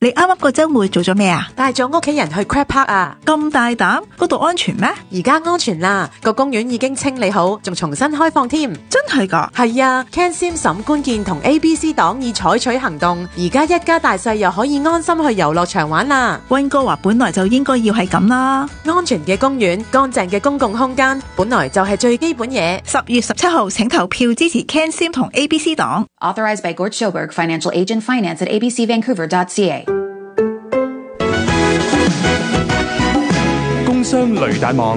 你啱啱個週末做咗咩啊？ 帶咗屋企人去 Crab Park 啊！ 咁大膽，嗰度安全咩？ 而家安全啦，個公園已經清理好，仲重新開放添。 真係㗎？ 係啊 ，Ken Sim 沈官健同 ABC 黨已採取行動，而家一家大細又可以安心去遊樂場玩啦。 溫哥華本來就應該要係咁啦， 安全嘅公園、乾淨嘅公共空間，本來就係最基本嘢。 10月17號請投票支持 Ken Sim 同 ABC 黨。 Authorized by Gord Schoberg, Financial Agent, Finance at abcvancouver.ca。 工商雷達網，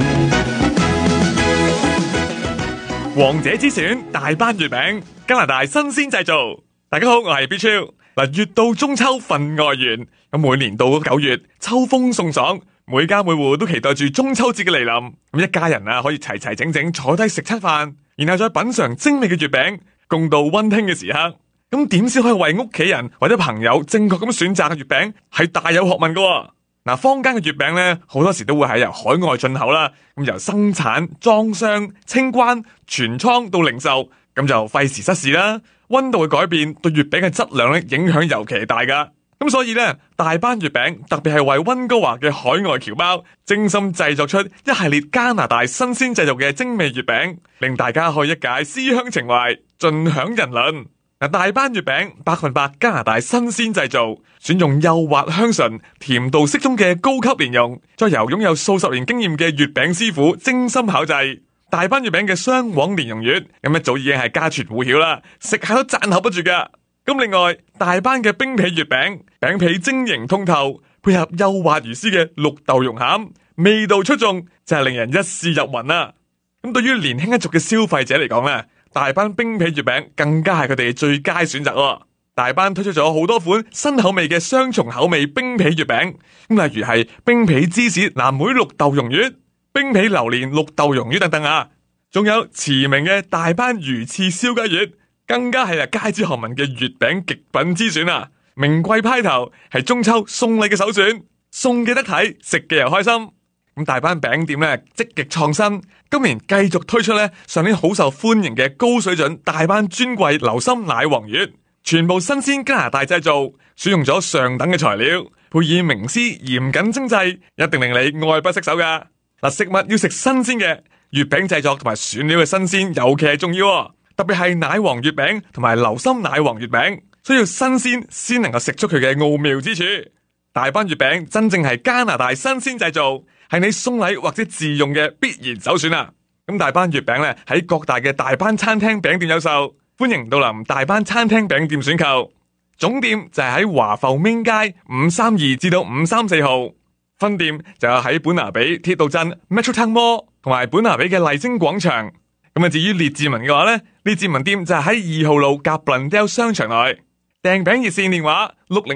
王者之選大班月餅，加拿大新鮮製造。大家好，我係 B 超。嗱，越到中秋分外圓，咁每年到9月，秋風送爽，每家每戶都期待住中秋節嘅嚟臨。咁一家人啊，可以齊齊整整坐低食餐飯，然後再品嘗精美嘅月餅，共度溫馨嘅時刻。咁點先可以為屋企人或者朋友正確咁選擇嘅月餅，係大有學問噶。嗱，坊間嘅月餅咧，好多時都會係由海外進口啦，咁由生產、裝箱、清關、存倉到零售，咁就費時失事啦。溫度嘅改變對月餅嘅質量咧影響尤其大噶。咁所以咧，大班月餅特別係為溫哥華嘅海外僑胞精心製作出一系列加拿大新鮮製造嘅精美月餅，令大家可以一解思鄉情懷，盡享人倫。大班月餅100%加拿大新鮮製造，選用幼滑香醇、甜度適中嘅高級蓮蓉，再由擁有數十年經驗嘅月餅師傅精心烤製。大班月餅嘅雙黃蓮蓉月，咁一早已經係家傳戶曉啦，食下都讚口不絕噶。咁另外，大班嘅冰皮月餅，餅皮晶瑩通透，配合幼滑如絲嘅綠豆蓉餡，味道出眾，就係令人一試入魂啦。咁對於年輕一族嘅消費者嚟講咧，大班冰皮月餅更加係佢哋最佳選擇喎。大班推出咗好多款新口味嘅雙重口味冰皮月餅，咁例如係冰皮芝士藍莓綠豆蓉月、冰皮榴蓮綠豆蓉月等等啊，仲有馳名嘅大班魚翅燒雞月，更加係街知巷聞嘅月餅極品之選啊！名貴派頭係中秋送禮嘅首選，送嘅得體，食嘅又開心。咁大班餅店咧積極創新，今年繼續推出咧上年好受歡迎嘅高水準大班尊貴流心奶黃月，全部新鮮加拿大製造，選用咗上等嘅材料，配以名師嚴謹精製，一定令你愛不釋手噶。嗱，食物要食新鮮嘅，月餅製作同埋選料嘅新鮮尤其係重要，特別係奶黃月餅同埋流心奶黃月餅，需要新鮮先能夠食出佢嘅奧妙之處。大班月餅真正係加拿大新鮮製造，係你送禮或者自用嘅必然首選啊！咁大班月餅咧喺各大嘅大班餐廳餅店有售，歡迎到臨大班餐廳餅店選購。總店就係喺華埠 Main 街532至到534號，分店就有喺本拿比鐵道鎮 Metrotown Mall 同埋本拿比嘅麗晶廣場。咁啊，至於列治文嘅話咧，列治文店就係喺2號路夾 Blundell 商場內。訂餅熱線電話60